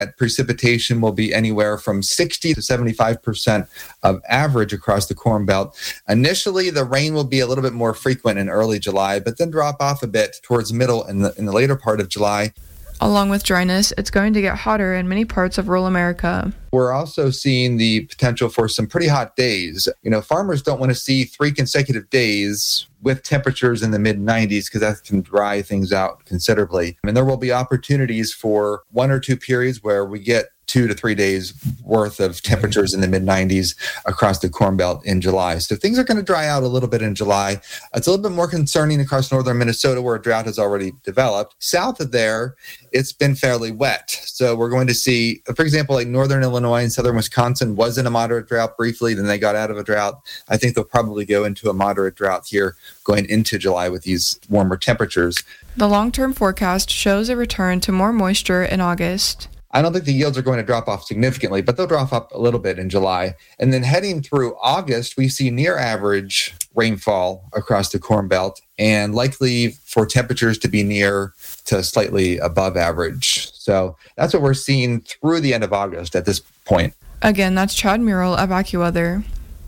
Precipitation will be anywhere from 60 to 75% of average across the Corn Belt. Initially, the rain will be a little bit more frequent in early July, but then drop off a bit towards middle in the later part of July. Along with dryness, it's going to get hotter in many parts of rural America. We're also seeing the potential for some pretty hot days. Farmers don't want to see 3 consecutive days with temperatures in the mid-90s because that can dry things out considerably. And there will be opportunities for 1 or 2 periods where we get 2 to 3 days worth of temperatures in the mid-90s across the Corn Belt in July. So things are going to dry out a little bit in July. It's a little bit more concerning across northern Minnesota where a drought has already developed. South of there, it's been fairly wet. So we're going to see, for example, like northern Illinois and southern Wisconsin was in a moderate drought briefly, then they got out of a drought. I think they'll probably go into a moderate drought here going into July with these warmer temperatures. The long-term forecast shows a return to more moisture in August. I don't think the yields are going to drop off significantly, but they'll drop up a little bit in July. And then heading through August, we see near average rainfall across the Corn Belt and likely for temperatures to be near to slightly above average. So that's what we're seeing through the end of August at this point. Again, that's Chad Murrell of AccuWeather.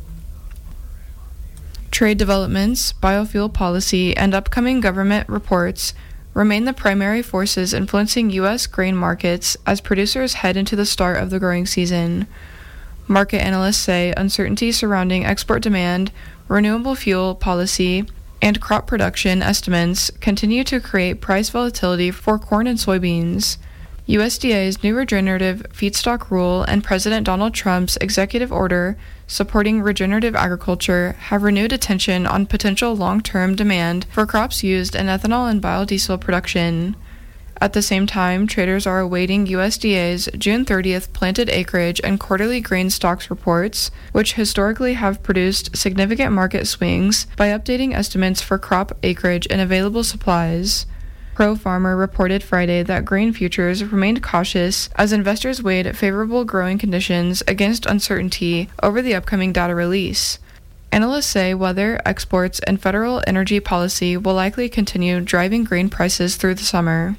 Trade developments, biofuel policy, and upcoming government reports remain the primary forces influencing U.S. grain markets as producers head into the start of the growing season. Market analysts say uncertainty surrounding export demand, renewable fuel policy, and crop production estimates continue to create price volatility for corn and soybeans. USDA's new regenerative feedstock rule and President Donald Trump's executive order supporting regenerative agriculture have renewed attention on potential long-term demand for crops used in ethanol and biodiesel production. At the same time, traders are awaiting USDA's June 30th planted acreage and quarterly grain stocks reports, which historically have produced significant market swings by updating estimates for crop acreage and available supplies. ProFarmer reported Friday that grain futures remained cautious as investors weighed favorable growing conditions against uncertainty over the upcoming data release. Analysts say weather, exports, and federal energy policy will likely continue driving grain prices through the summer.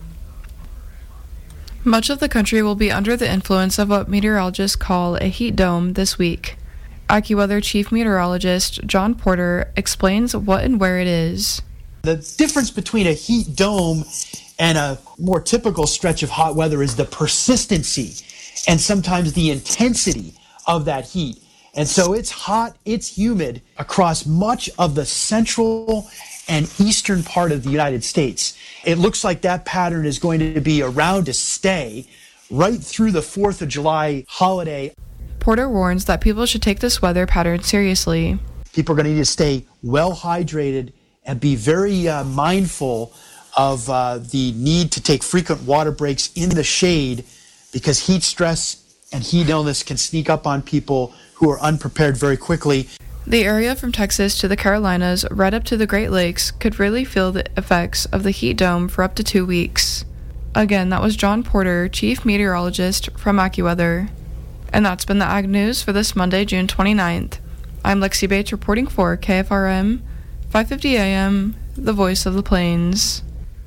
Much of the country will be under the influence of what meteorologists call a heat dome this week. AccuWeather Chief Meteorologist John Porter explains what and where it is. The difference between a heat dome and a more typical stretch of hot weather is the persistency and sometimes the intensity of that heat. And so it's hot, it's humid across much of the central and eastern part of the United States. It looks like that pattern is going to be around to stay right through the 4th of July holiday. Porter warns that people should take this weather pattern seriously. People are going to need to stay well hydrated and be very mindful of the need to take frequent water breaks in the shade because heat stress and heat illness can sneak up on people who are unprepared very quickly. The area from Texas to the Carolinas right up to the Great Lakes could really feel the effects of the heat dome for up to 2 weeks. Again, that was John Porter, Chief Meteorologist from AccuWeather. And that's been the Ag News for this Monday, June 29th. I'm Lexi Bates reporting for KFRM 550 AM, the voice of the plains.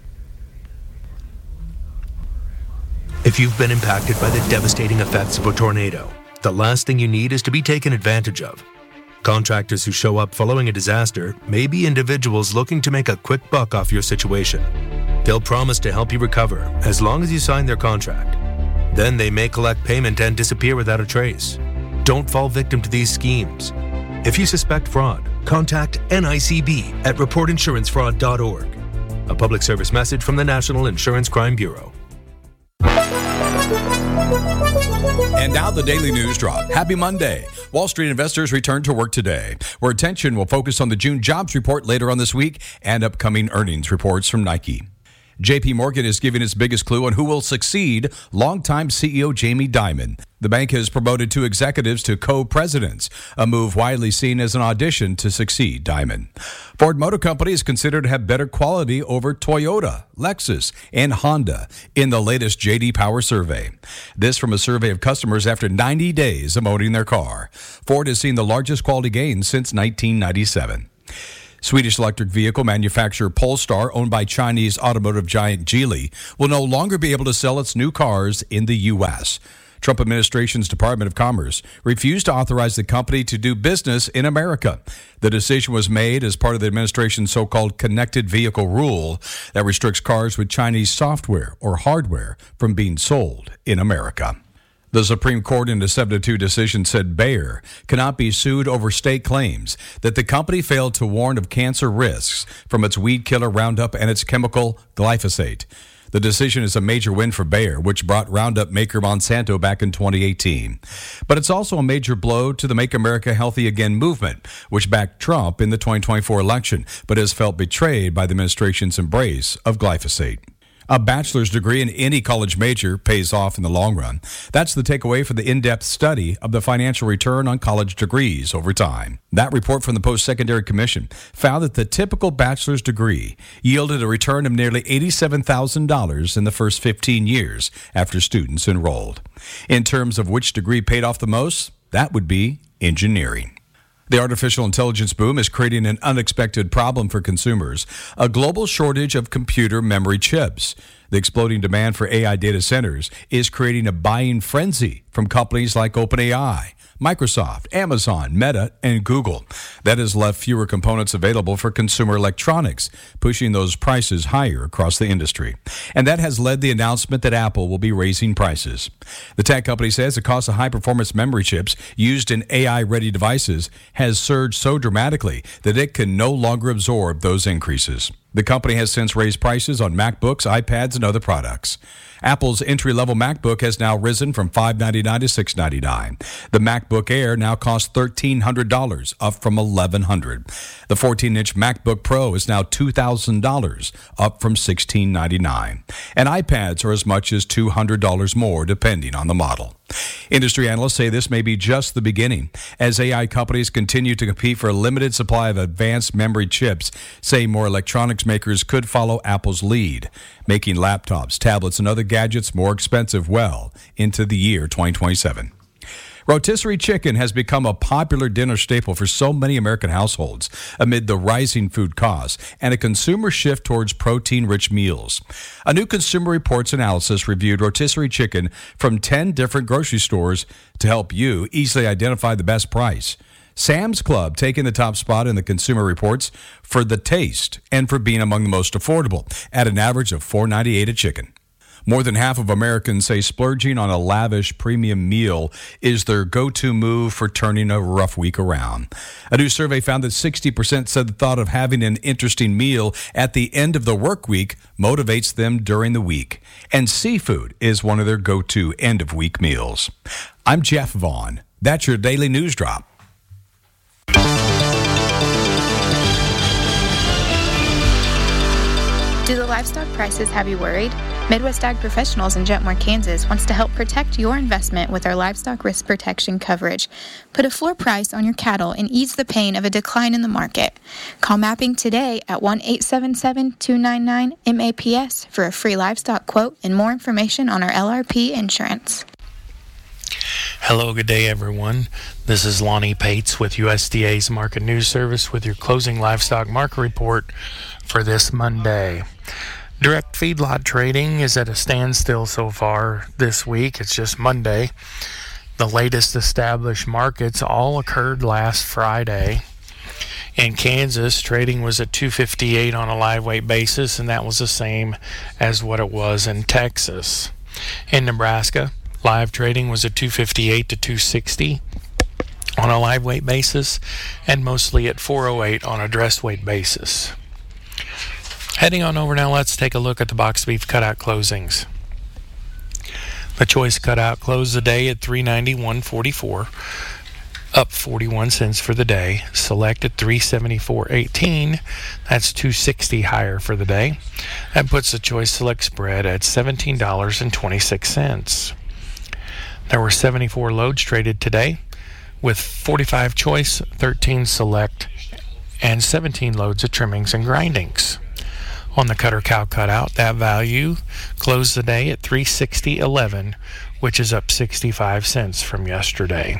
If you've been impacted by the devastating effects of a tornado, the last thing you need is to be taken advantage of. Contractors who show up following a disaster may be individuals looking to make a quick buck off your situation. They'll promise to help you recover as long as you sign their contract. Then they may collect payment and disappear without a trace. Don't fall victim to these schemes. If you suspect fraud, contact NICB at reportinsurancefraud.org. A public service message from the National Insurance Crime Bureau. And now the Daily News Drop. Happy Monday. Wall Street investors return to work today, where attention will focus on the June jobs report later on this week and upcoming earnings reports from Nike. J.P. Morgan is giving its biggest clue on who will succeed longtime CEO Jamie Dimon. The bank has promoted 2 executives to co-presidents, a move widely seen as an audition to succeed Dimon. Ford Motor Company is considered to have better quality over Toyota, Lexus, and Honda in the latest J.D. Power survey. This from a survey of customers after 90 days of owning their car. Ford has seen the largest quality gains since 1997. Swedish electric vehicle manufacturer Polestar, owned by Chinese automotive giant Geely, will no longer be able to sell its new cars in the U.S. Trump administration's Department of Commerce refused to authorize the company to do business in America. The decision was made as part of the administration's so-called connected vehicle rule that restricts cars with Chinese software or hardware from being sold in America. The Supreme Court in a 7-2 decision said Bayer cannot be sued over state claims that the company failed to warn of cancer risks from its weed killer Roundup and its chemical glyphosate. The decision is a major win for Bayer, which brought Roundup maker Monsanto back in 2018. But it's also a major blow to the Make America Healthy Again movement, which backed Trump in the 2024 election, but has felt betrayed by the administration's embrace of glyphosate. A bachelor's degree in any college major pays off in the long run. That's the takeaway for the in-depth study of the financial return on college degrees over time. That report from the Post-Secondary Commission found that the typical bachelor's degree yielded a return of nearly $87,000 in the first 15 years after students enrolled. In terms of which degree paid off the most, that would be engineering. The artificial intelligence boom is creating an unexpected problem for consumers, a global shortage of computer memory chips. The exploding demand for AI data centers is creating a buying frenzy from companies like OpenAI, Microsoft, Amazon, Meta, and Google. That has left fewer components available for consumer electronics, pushing those prices higher across the industry. And that has led the announcement that Apple will be raising prices. The tech company says the cost of high-performance memory chips used in AI-ready devices has surged so dramatically that it can no longer absorb those increases. The company has since raised prices on MacBooks, iPads, and other products. Apple's entry-level MacBook has now risen from $599 to $699. The MacBook Air now costs $1,300, up from $1,100. The 14-inch MacBook Pro is now $2,000, up from $1,699. And iPads are as much as $200 more, depending on the model. Industry analysts say this may be just the beginning. As AI companies continue to compete for a limited supply of advanced memory chips, say more electronics makers could follow Apple's lead, making laptops, tablets, and other gadgets more expensive well into the year 2027. Rotisserie chicken has become a popular dinner staple for so many American households amid the rising food costs and a consumer shift towards protein-rich meals. A new Consumer Reports analysis reviewed rotisserie chicken from 10 different grocery stores to help you easily identify the best price. Sam's Club taking the top spot in the Consumer Reports for the taste and for being among the most affordable at an average of $4.98 a chicken. More than half of Americans say splurging on a lavish premium meal is their go-to move for turning a rough week around. A new survey found that 60% said the thought of having an interesting meal at the end of the work week motivates them during the week. And seafood is one of their go-to end-of-week meals. I'm Jeff Vaughn. That's your Daily News Drop. Do the livestock prices have you worried? Midwest Ag Professionals in Jetmore, Kansas wants to help protect your investment with our livestock risk protection coverage. Put a floor price on your cattle and ease the pain of a decline in the market. Call Mapping today at 1-877-299-MAPS for a free livestock quote and more information on our LRP insurance. Hello, good day, everyone. This is Lonnie Pates with USDA's Market News Service with your closing livestock market report for this Monday. Direct feedlot trading is at a standstill so far this week. It's just Monday. The latest established markets all occurred last Friday. In Kansas, trading was at $258 on a live weight basis, and that was the same as what it was in Texas. In Nebraska, live trading was at $258 to $260 on a live weight basis, and mostly at $408 on a dress weight basis. Heading on over now, let's take a look at the box beef cutout closings. The choice cutout closed the day at $391.44, up 41 cents for the day. Select at $374.18, that's $2.60 higher for the day. That puts the choice select spread at $17.26. There were 74 loads traded today, with 45 choice, 13 select, and 17 loads of trimmings and grindings. On the cutter cow cutout, that value closed the day at $360.11, which is up 65 cents from yesterday.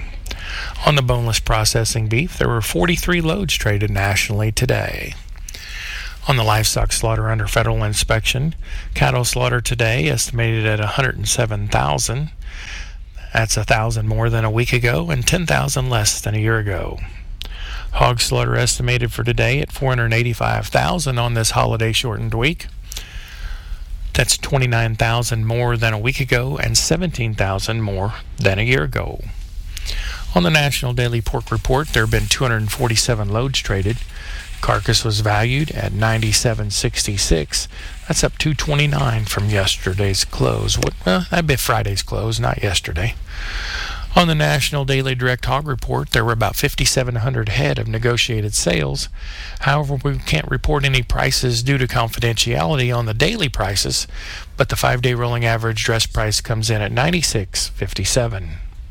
On the boneless processing beef, there were 43 loads traded nationally today. On the livestock slaughter under federal inspection, cattle slaughter today estimated at 107,000. That's 1,000 more than a week ago and 10,000 less than a year ago. Hog slaughter estimated for today at 485,000 on this holiday-shortened week. That's 29,000 more than a week ago and 17,000 more than a year ago. On the National Daily Pork Report, there have been 247 loads traded. Carcass was valued at $97.66. That's up $2.29 from yesterday's close. That'd be Friday's close, not yesterday. On the National Daily Direct Hog Report, there were about 5,700 head of negotiated sales. However, we can't report any prices due to confidentiality on the daily prices, but the 5-day rolling average dress price comes in at $96.57.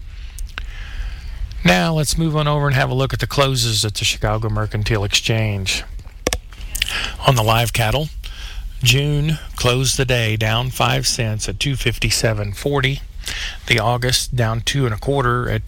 Now let's move on over and have a look at the closes at the Chicago Mercantile Exchange. On the live cattle, June closed the day down 5 cents at $257.40. The August down 2 1/4 at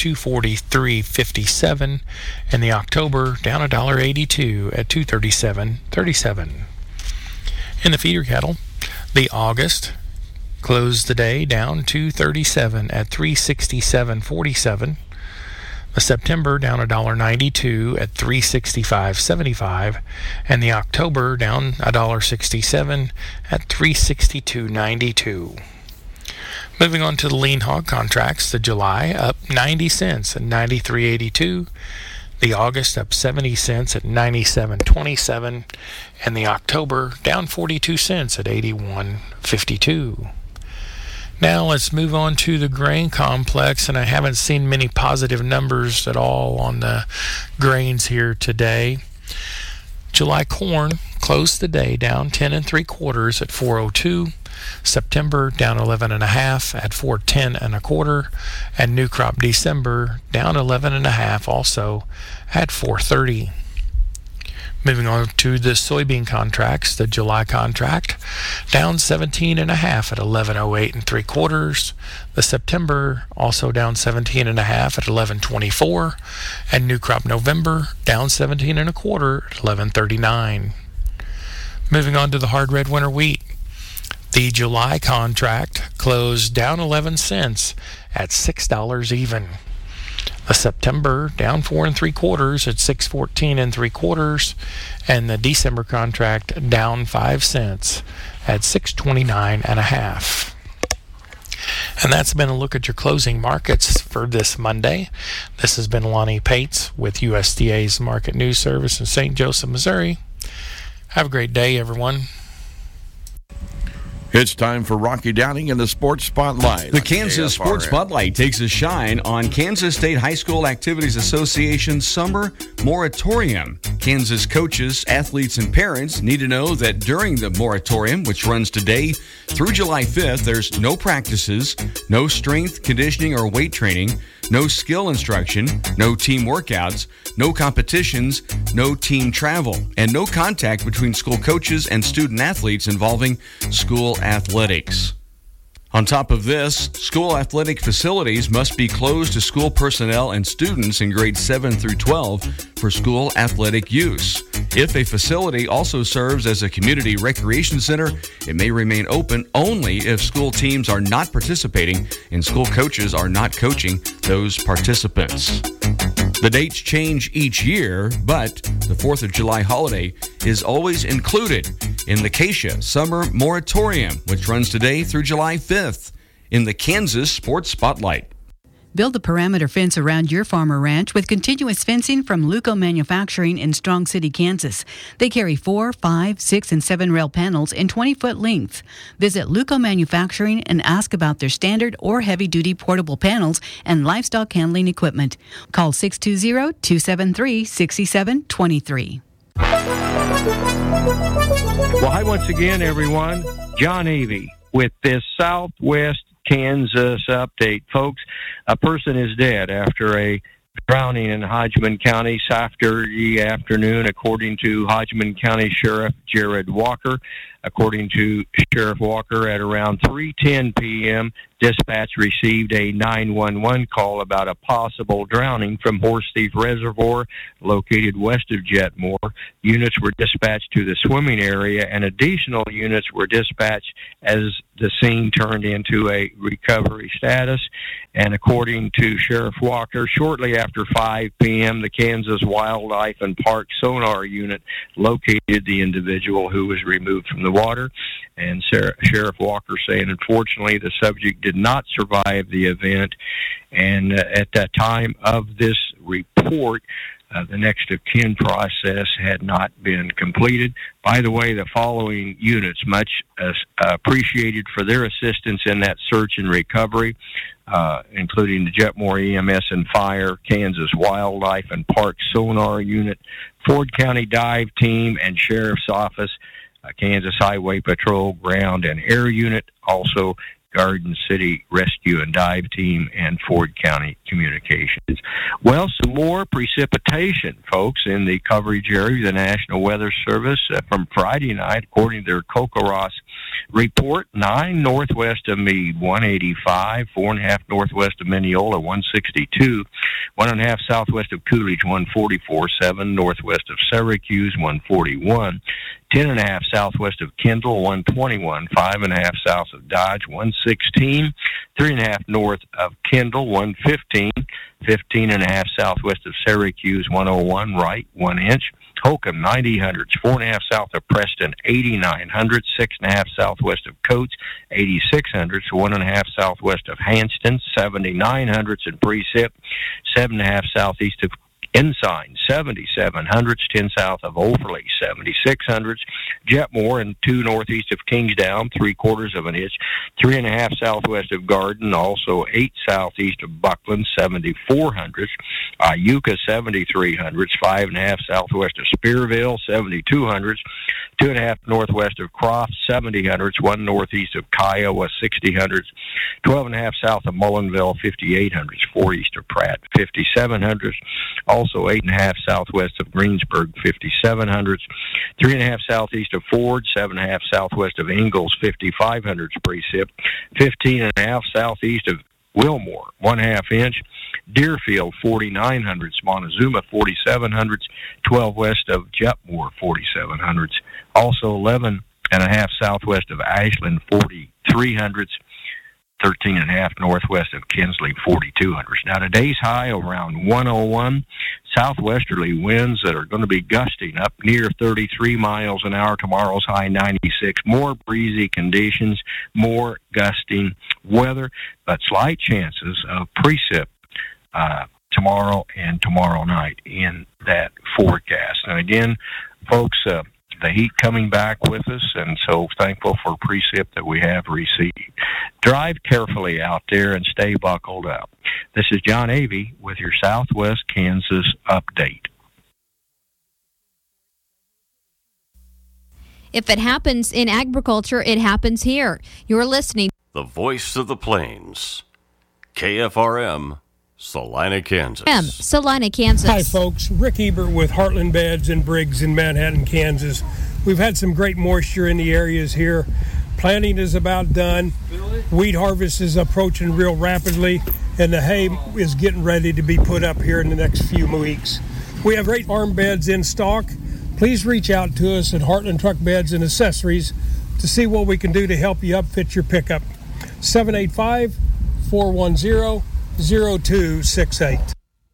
$243.57, and the October down $1.82 at $237.37. In the feeder cattle, the August closed the day down 2.37 at $367.47. The September down $1.92 at $365.75, and the October down $1.67 at $362.92. Moving on to the lean hog contracts, the July up 90 cents at $93.82, the August up 70 cents at $97.27, and the October down 42 cents at $81.52. Now let's move on to the grain complex, and I haven't seen many positive numbers at all on the grains here today. July corn closed the day down 10 3/4 at $4.02. September down 11 1/2 at $4.10 1/4, and new crop December down 11 1/2 also at $4.30. Moving on to the soybean contracts, the July contract down 17 1/2 at $11.08 3/4. The September also down 17 1/2 at $11.24, and new crop November down 17 1/4 at $11.39. Moving on to the hard red winter wheat. The July contract closed down 11 cents at $6 even. The September down 4 3/4 at $6.14 3/4, and the December contract down 5 cents at $6.29 1/2. And that's been a look at your closing markets for this Monday. This has been Lonnie Pates with USDA's Market News Service in St. Joseph, Missouri. Have a great day, everyone. It's time for Rocky Downing in the Sports Spotlight. The Kansas Sports Spotlight takes a shine on Kansas State High School Activities Association Summer Moratorium. Kansas coaches, athletes, and parents need to know that during the moratorium, which runs today through July 5th, there's no practices, no strength, conditioning, or weight training, no skill instruction, no team workouts, no competitions, no team travel, and no contact between school coaches and student athletes involving school athletics. On top of this, school athletic facilities must be closed to school personnel and students in grades 7 through 12 for school athletic use. If a facility also serves as a community recreation center, it may remain open only if school teams are not participating and school coaches are not coaching those participants. The dates change each year, but the 4th of July holiday is always included in the KSHA Summer Moratorium, which runs today through July 5th in the Kansas Sports Spotlight. Build a perimeter fence around your farm or ranch with continuous fencing from Luco Manufacturing in Strong City, Kansas. They carry 4, 5, 6, and 7 rail panels in 20-foot lengths. Visit Luco Manufacturing and ask about their standard or heavy-duty portable panels and livestock handling equipment. Call 620-273-6723. Well, hi once again, everyone. John Avey with this Southwest Kansas update. Folks, a person is dead after a drowning in Hodgman County Saturday afternoon, according to Hodgman County Sheriff Jared Walker. According to Sheriff Walker, at around 3:10 p.m., dispatch received a 911 call about a possible drowning from Horse Thief Reservoir located west of Jetmore. Units were dispatched to the swimming area, and additional units were dispatched as the scene turned into a recovery status. And according to Sheriff Walker, shortly after 5 p.m., the Kansas Wildlife and Park Sonar Unit located the individual who was removed from the water. And Sheriff Walker saying, unfortunately, the subject did not survive the event. And at that time of this report, the next of kin process had not been completed. By the way, the following units, much appreciated for their assistance in that search and recovery, including the Jetmore EMS and Fire, Kansas Wildlife and Park Sonar Unit, Ford County Dive Team, and Sheriff's Office, Kansas Highway Patrol Ground and Air Unit, also Garden City Rescue and Dive Team, and Ford County Communications. Well, some more precipitation, folks, in the coverage area. The National Weather Service from Friday night, according to their CoCoRaHS report, 9 northwest of Meade, 185, 4.5 northwest of Mineola, 162, 1.5 southwest of Coolidge, 144, 7 northwest of Syracuse, 141, 10.5 southwest of Kendall, 121, 5.5 south of Dodge, 116, 3.5 north of Kendall, 115, 15.5 southwest of Syracuse, 101 right, 1 inch. Holcomb, 90 hundredths, 4.5 south of Preston, 89 hundredths, 6.5 southwest of Coates, 86 hundredths, 1.5 southwest of Hanston, 79 hundredths in precip, 7.5 southeast of Ensign, 77 hundredths, 10 south of Overley, 76 hundredths, Jetmore, and 2 northeast of Kingsdown, 3/4 of an inch, 3.5 southwest of Garden, also 8 southeast of Buckland, 74 hundredths, Iuka, 73 hundredths, 5.5 southwest of Spearville, 72 hundredths, 2.5 northwest of Croft, 70 hundredths, 1 northeast of Kiowa, 60 hundredths, 12.5 south of Mullinville, 58 hundredths, 4 east of Pratt, 57 hundredths, also 8.5 southwest of Greensburg, 57 hundredths, 3.5 southeast of Ford, 7.5 southwest of Ingalls, 55 hundredths precip, 15.5 southeast of Wilmore, 1/2 inch, Deerfield, 49 hundredths, Montezuma, 47 hundredths, 12 west of Jetmore, 47 hundredths, also 11.5 southwest of Ashland, 43 hundredths, 13.5 northwest of Kinsley, 42 hundredths. Now, today's high around 101. Southwesterly winds that are going to be gusting up near 33 miles an hour. Tomorrow's high 96. More breezy conditions, more gusting weather, but slight chances of precip tomorrow and tomorrow night in that forecast. And again, folks, the heat coming back with us, and so thankful for precip that we have received. Drive carefully out there and stay buckled up. This is John Avey with your Southwest Kansas update. If it happens in agriculture, it happens here. You're listening. The voice of the plains. KFRM, Salina, Kansas. Salina, Kansas. Hi, folks. Rick Ebert with Heartland Beds and Briggs in Manhattan, Kansas. We've had some great moisture in the areas here. Planting is about done. Wheat harvest is approaching real rapidly, and the hay is getting ready to be put up here in the next few weeks. We have great farm beds in stock. Please reach out to us at Heartland Truck Beds and Accessories to see what we can do to help you upfit your pickup. 785-410-0268.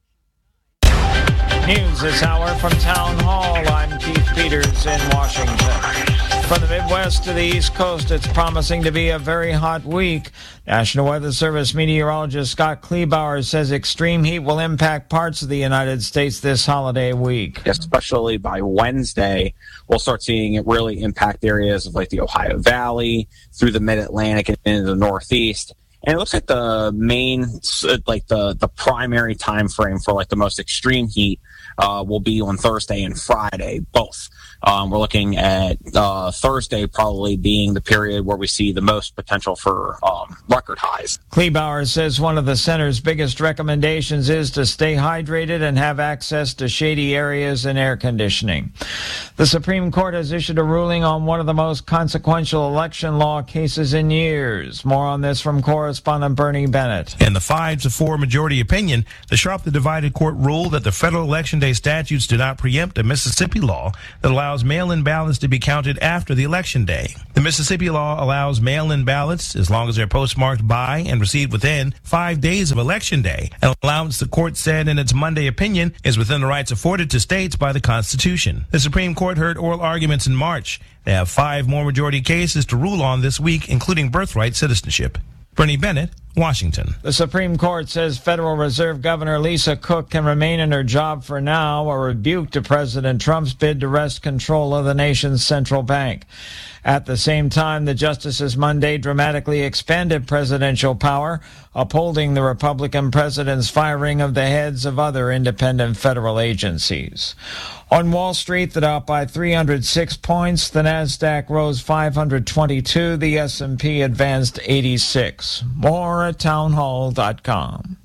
News this hour from Town Hall. I'm Keith Peters in Washington. From the Midwest to the East Coast, it's promising to be a very hot week. National Weather Service meteorologist Scott Kleebauer says extreme heat will impact parts of the United States this holiday week. Especially by Wednesday, we'll start seeing it really impact areas of like the Ohio Valley, through the Mid-Atlantic and into the Northeast. And it looks like the main, like the primary time frame for like the most extreme heat will be on Thursday and Friday, both. We're looking at Thursday probably being the period where we see the most potential for record highs. Kleebauer says one of the center's biggest recommendations is to stay hydrated and have access to shady areas and air conditioning. The Supreme Court has issued a ruling on one of the most consequential election law cases in years. More on this from correspondent Bernie Bennett. In the 5-4 majority opinion, the sharply divided court ruled that the federal election day statutes do not preempt a Mississippi law that allows mail-in ballots to be counted after the election day. The Mississippi law allows mail-in ballots as long as they're postmarked by and received within 5 days of election day, an allowance the court said in its Monday opinion is within the rights afforded to states by the Constitution. The Supreme Court heard oral arguments in March. They have 5 more majority cases to rule on this week, including birthright citizenship. Bernie Bennett, Washington. The Supreme Court says Federal Reserve Governor Lisa Cook can remain in her job for now, a rebuke to President Trump's bid to wrest control of the nation's central bank. At the same time, the justices Monday dramatically expanded presidential power, upholding the Republican president's firing of the heads of other independent federal agencies. On Wall Street, the Dow up by 306 points, the Nasdaq rose 522, the S&P advanced 86. More at townhall.com.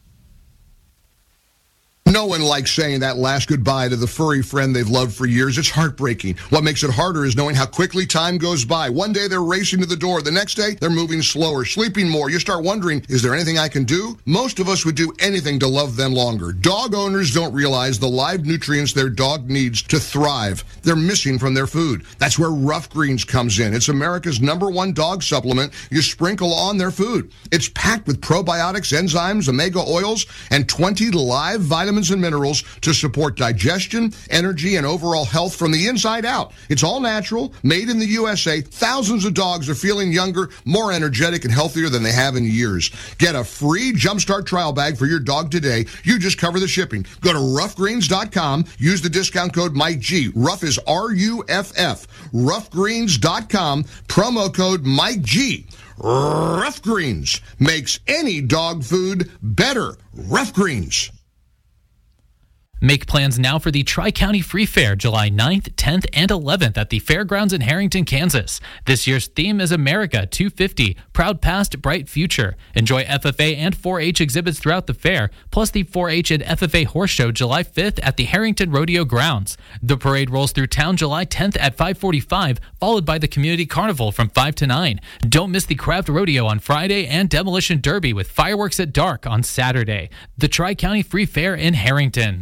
No one likes saying that last goodbye to the furry friend they've loved for years. It's heartbreaking. What makes it harder is knowing how quickly time goes by. One day they're racing to the door. The next day they're moving slower, sleeping more. You start wondering, is there anything I can do? Most of us would do anything to love them longer. Dog owners don't realize the live nutrients their dog needs to thrive. They're missing from their food. That's where Rough Greens comes in. It's America's #1 dog supplement you sprinkle on their food. It's packed with probiotics, enzymes, omega oils, and 20 live vitamins and minerals to support digestion, energy, and overall health from the inside out. It's all natural, made in the USA. Thousands of dogs are feeling younger, more energetic, and healthier than they have in years. Get a free Jumpstart trial bag for your dog today. You just cover the shipping. Go to roughgreens.com. Use the discount code MikeG. Rough is R-U-F-F. Roughgreens.com. Promo code MikeG. Rough Greens makes any dog food better. Rough Greens. Make plans now for the Tri-County Free Fair, July 9th, 10th, and 11th at the Fairgrounds in Harrington, Kansas. This year's theme is America 250, Proud Past, Bright Future. Enjoy FFA and 4-H exhibits throughout the fair, plus the 4-H and FFA Horse Show July 5th at the Harrington Rodeo Grounds. The parade rolls through town July 10th at 5:45, followed by the Community Carnival from 5 to 9. Don't miss the Craft Rodeo on Friday and Demolition Derby with fireworks at dark on Saturday. The Tri-County Free Fair in Harrington.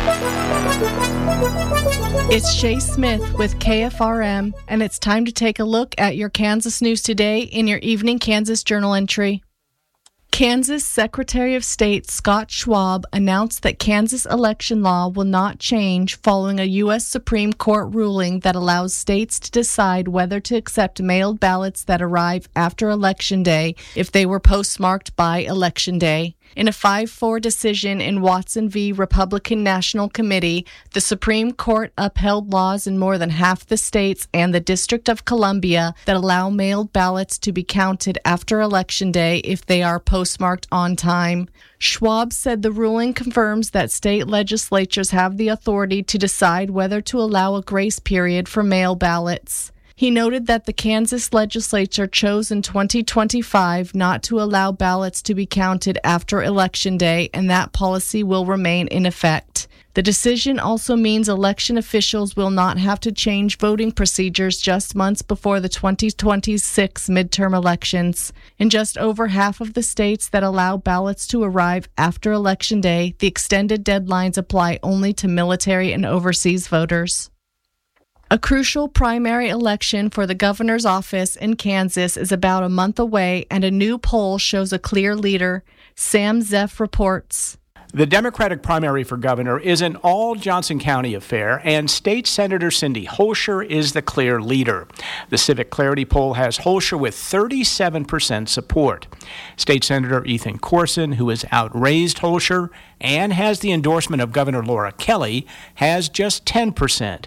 It's Shay Smith with KFRM, and it's time to take a look at your Kansas news today in your Evening Kansas Journal entry. Kansas Secretary of State Scott Schwab announced that Kansas election law will not change following a U.S. Supreme Court ruling that allows states to decide whether to accept mailed ballots that arrive after Election Day if they were postmarked by Election Day. In a 5-4 decision in Watson v. Republican National Committee, the Supreme Court upheld laws in more than half the states and the District of Columbia that allow mailed ballots to be counted after Election Day if they are postmarked on time. Schwab said the ruling confirms that state legislatures have the authority to decide whether to allow a grace period for mail ballots. He noted that the Kansas legislature chose in 2025 not to allow ballots to be counted after Election Day, and that policy will remain in effect. The decision also means election officials will not have to change voting procedures just months before the 2026 midterm elections. In just over half of the states that allow ballots to arrive after Election Day, the extended deadlines apply only to military and overseas voters. A crucial primary election for the governor's office in Kansas is about a month away, and a new poll shows a clear leader. Sam Zeff reports. The Democratic primary for governor is an all-Johnson County affair, and State Senator Cindy Holscher is the clear leader. The Civic Clarity poll has Holscher with 37% support. State Senator Ethan Corson, who has outraised Holscher and has the endorsement of Governor Laura Kelly, has just 10%.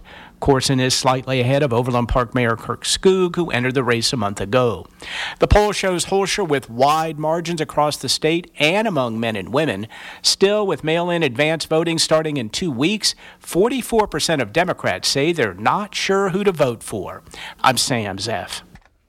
Corson is slightly ahead of Overland Park Mayor Kirk Skoog, who entered the race a month ago. The poll shows Holscher with wide margins across the state and among men and women. Still, with mail-in advance voting starting in 2 weeks, 44% of Democrats say they're not sure who to vote for. I'm Sam Zeff.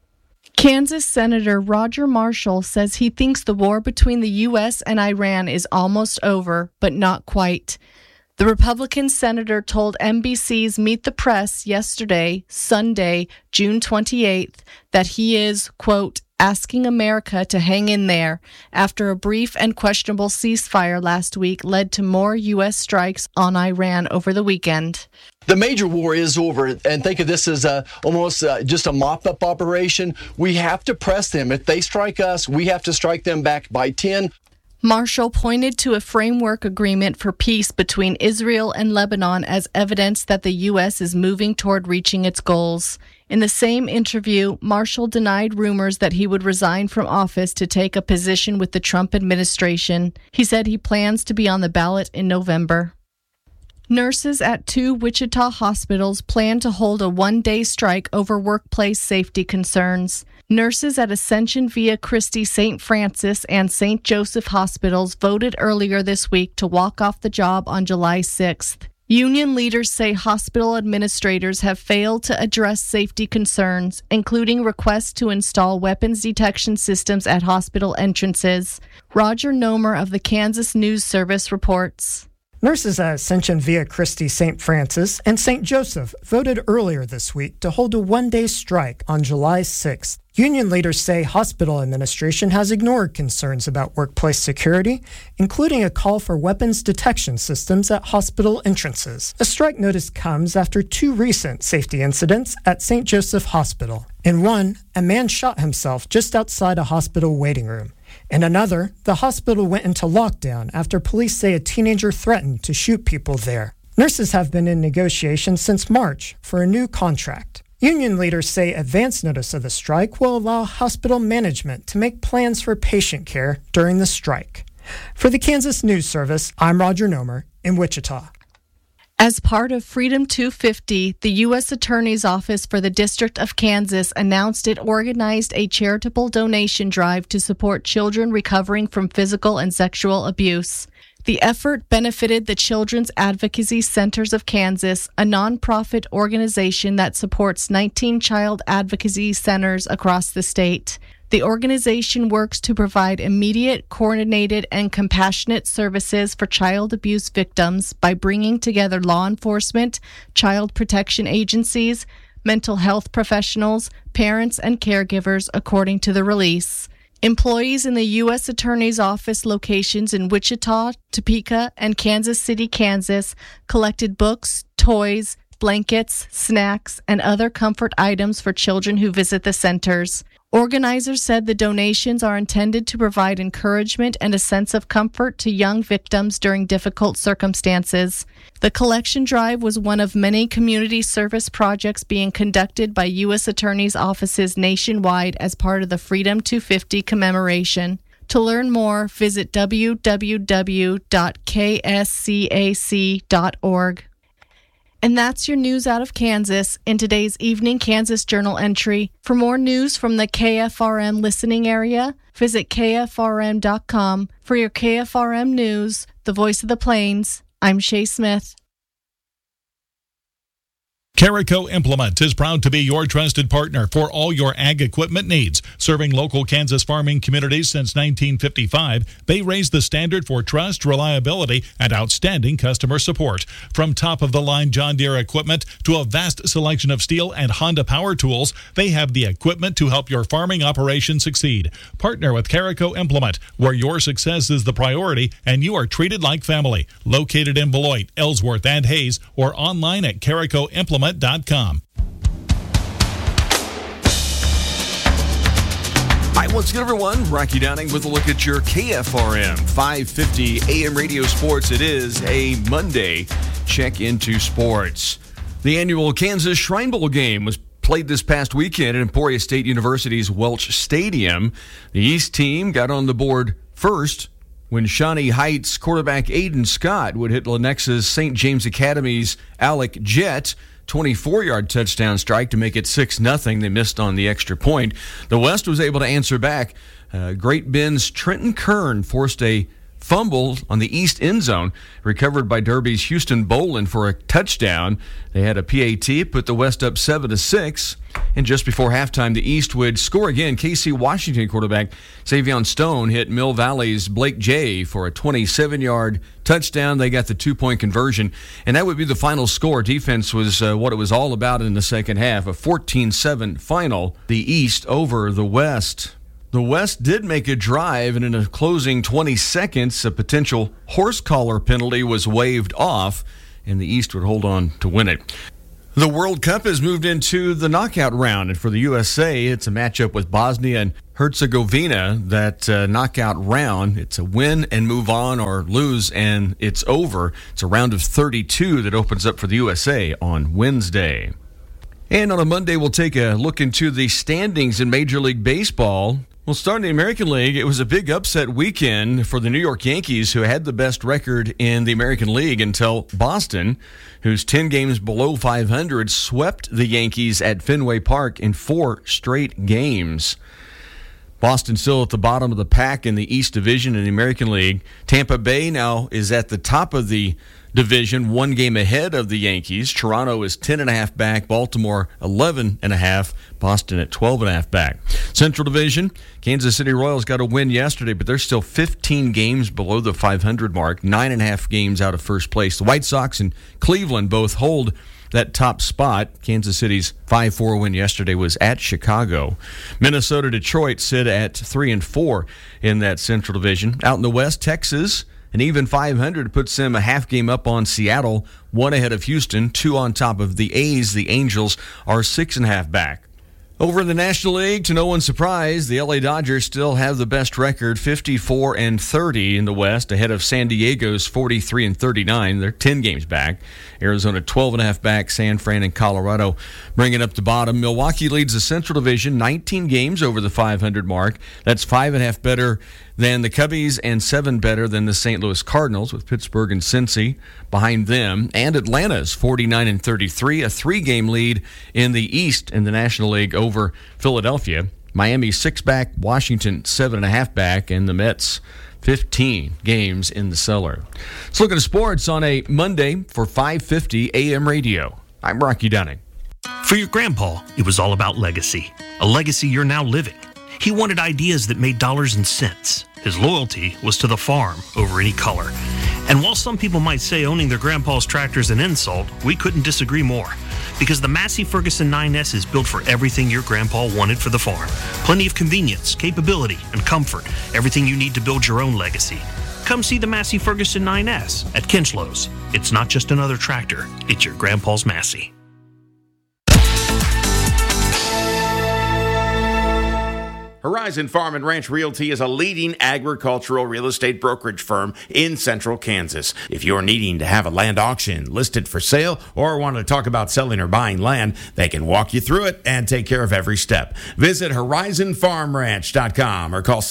Kansas Senator Roger Marshall says he thinks the war between the U.S. and Iran is almost over, but not quite. The Republican senator told NBC's Meet the Press yesterday, Sunday, June 28th, that he is, quote, asking America to hang in there after a brief and questionable ceasefire last week led to more U.S. strikes on Iran over the weekend. The major war is over, and think of this as almost just a mop-up operation. We have to press them. If they strike us, we have to strike them back by 10. Marshall pointed to a framework agreement for peace between Israel and Lebanon as evidence that the U.S. is moving toward reaching its goals. In the same interview, Marshall denied rumors that he would resign from office to take a position with the Trump administration. He said he plans to be on the ballot in November. Nurses at 2 Wichita hospitals plan to hold a one-day strike over workplace safety concerns. Nurses at Ascension Via Christi St. Francis and St. Joseph hospitals voted earlier this week to walk off the job on July 6th. Union leaders say hospital administrators have failed to address safety concerns, including requests to install weapons detection systems at hospital entrances. Roger Nomer of the Kansas News Service reports. Nurses at Ascension Via Christi St. Francis and St. Joseph voted earlier this week to hold a one-day strike on July 6th. Union leaders say hospital administration has ignored concerns about workplace security, including a call for weapons detection systems at hospital entrances. A strike notice comes after 2 recent safety incidents at St. Joseph Hospital. In one, a man shot himself just outside a hospital waiting room. In another, the hospital went into lockdown after police say a teenager threatened to shoot people there. Nurses have been in negotiations since March for a new contract. Union leaders say advance notice of the strike will allow hospital management to make plans for patient care during the strike. For the Kansas News Service, I'm Roger Nomer in Wichita. As part of Freedom 250, the U.S. Attorney's Office for the District of Kansas announced it organized a charitable donation drive to support children recovering from physical and sexual abuse. The effort benefited the Children's Advocacy Centers of Kansas, a nonprofit organization that supports 19 child advocacy centers across the state. The organization works to provide immediate, coordinated, and compassionate services for child abuse victims by bringing together law enforcement, child protection agencies, mental health professionals, parents, and caregivers, according to the release. Employees in the U.S. Attorney's Office locations in Wichita, Topeka, and Kansas City, Kansas, collected books, toys, blankets, snacks, and other comfort items for children who visit the centers. Organizers said the donations are intended to provide encouragement and a sense of comfort to young victims during difficult circumstances. The collection drive was one of many community service projects being conducted by U.S. Attorneys' offices nationwide as part of the Freedom 250 commemoration. To learn more, visit www.kscac.org. And that's your news out of Kansas in today's Evening Kansas Journal entry. For more news from the KFRM listening area, visit KFRM.com. For your KFRM news, the voice of the plains, I'm Shay Smith. Carico Implement is proud to be your trusted partner for all your ag equipment needs. Serving local Kansas farming communities since 1955, they raise the standard for trust, reliability, and outstanding customer support. From top-of-the-line John Deere equipment to a vast selection of Steel and Honda power tools, they have the equipment to help your farming operation succeed. Partner with Carico Implement, where your success is the priority and you are treated like family. Located in Beloit, Ellsworth, and Hayes, or online at caricoimplement.com. All right, once again, everyone, Rocky Downing with a look at your KFRM 550 AM radio sports. It is a Monday check into sports. The annual Kansas Shrine Bowl game was played this past weekend at Emporia State University's Welch Stadium. The East team got on the board first when Shawnee Heights quarterback Aiden Scott would hit Lenexa's St. James Academy's Alec Jett. 24-yard touchdown strike to make it 6-0. They missed on the extra point. The West was able to answer back. Great Bend's Trenton Kern forced a fumble on the east end zone, recovered by Derby's Houston Boland for a touchdown. They had a PAT, put the West up 7-6. And just before halftime, the East would score again. KC Washington quarterback Savion Stone hit Mill Valley's Blake Jay for a 27-yard touchdown. They got the 2-point conversion, and that would be the final score. Defense was what it was all about in the second half. A 14-7 final. The East over the West. The West did make a drive, and in a closing 20 seconds, a potential horse collar penalty was waved off, and the East would hold on to win it. The World Cup has moved into the knockout round, and for the USA, it's a matchup with Bosnia and Herzegovina. That knockout round, it's a win and move on or lose and it's over. It's a round of 32 that opens up for the USA on Wednesday. And on a Monday, we'll take a look into the standings in Major League Baseball. Well, starting the American League, it was a big upset weekend for the New York Yankees, who had the best record in the American League until Boston, who's 10 games below 500, swept the Yankees at Fenway Park in 4 straight games. Boston still at the bottom of the pack in the East Division in the American League. Tampa Bay now is at the top of the division, 1 game ahead of the Yankees. Toronto is 10.5 back. Baltimore 11.5. Boston at 12.5 back. Central Division, Kansas City Royals got a win yesterday, but they're still 15 games below the 500 mark, 9.5 games out of first place. The White Sox and Cleveland both hold that top spot. Kansas City's 5-4 win yesterday was at Chicago. Minnesota, Detroit sit at 3-4 in that Central Division. Out in the West, Texas, an even 500 puts them a half game up on Seattle, 1 ahead of Houston, 2 on top of the A's. The Angels are 6.5 back. Over in the National League, to no one's surprise, the LA Dodgers still have the best record, 54-30 in the West, ahead of San Diego's 43-39. They're 10 games back. Arizona 12.5 back. San Fran and Colorado bringing up the bottom. Milwaukee leads the Central Division, 19 games over the 500 mark. That's 5.5 better than the Cubbies and 7 better than the St. Louis Cardinals, with Pittsburgh and Cincy behind them. And Atlanta's 49-33, a 3-game lead in the East in the National League over Philadelphia. Miami 6 back, Washington 7.5 back, and the Mets 15 games in the cellar. Let's look at sports on a Monday for 550 AM radio. I'm Rocky Dunning. For your grandpa, it was all about legacy, a legacy you're now living. He wanted ideas that made dollars and cents. His loyalty was to the farm over any color. And while some people might say owning their grandpa's tractor is an insult, we couldn't disagree more. Because the Massey Ferguson 9S is built for everything your grandpa wanted for the farm. Plenty of convenience, capability, and comfort. Everything you need to build your own legacy. Come see the Massey Ferguson 9S at Kinchlows. It's not just another tractor, it's your grandpa's Massey. Horizon Farm and Ranch Realty is a leading agricultural real estate brokerage firm in central Kansas. If you're needing to have a land auction listed for sale or want to talk about selling or buying land, they can walk you through it and take care of every step. Visit horizonfarmranch.com or call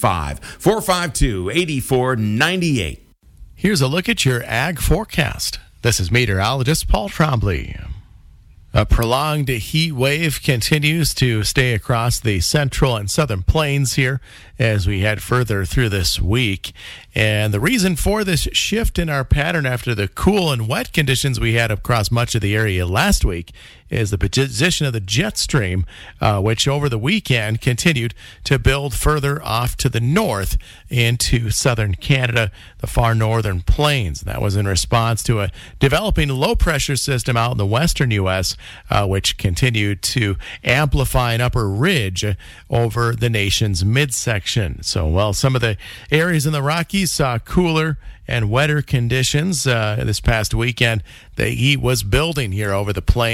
785-452-8498. Here's a look at your ag forecast. This is meteorologist Paul Trombley. A prolonged heat wave continues to stay across the central and southern plains here as we head further through this week. And the reason for this shift in our pattern after the cool and wet conditions we had across much of the area last week is the position of the jet stream, which over the weekend continued to build further off to the north into southern Canada, the far northern plains. That was in response to a developing low-pressure system out in the western U.S., which continued to amplify an upper ridge over the nation's midsection. So, while some of the areas in the Rockies saw cooler and wetter conditions this past weekend, the heat was building here over the plains, and it's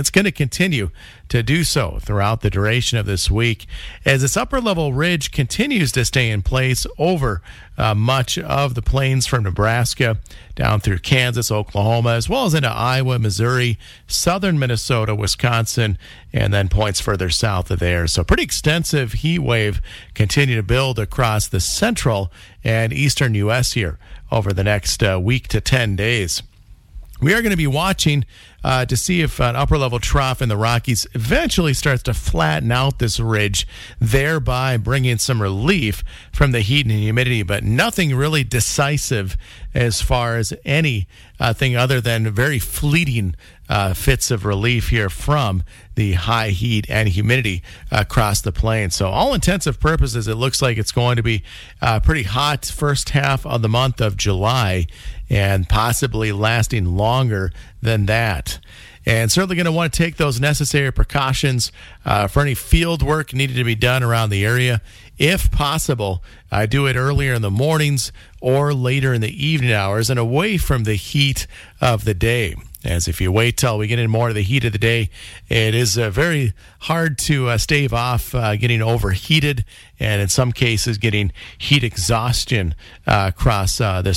it's going to continue to do so throughout the duration of this week as this upper level ridge continues to stay in place over much of the plains from Nebraska down through Kansas, Oklahoma, as well as into Iowa, Missouri, southern Minnesota, Wisconsin, and then points further south of there. So pretty extensive heat wave continue to build across the central and eastern U.S. here over the next week to 10 days. We are going to be watching to see if an upper-level trough in the Rockies eventually starts to flatten out this ridge, thereby bringing some relief from the heat and humidity, but nothing really decisive as far as anything other than very fleeting fits of relief here from the high heat and humidity across the plains. So all intensive purposes, it looks like it's going to be pretty hot first half of the month of July and possibly lasting longer than that. And certainly going to want to take those necessary precautions for any field work needed to be done around the area. If possible, do it earlier in the mornings or later in the evening hours and away from the heat of the day. As if you wait till we get in more of the heat of the day, it is very hard to stave off getting overheated and in some cases getting heat exhaustion across this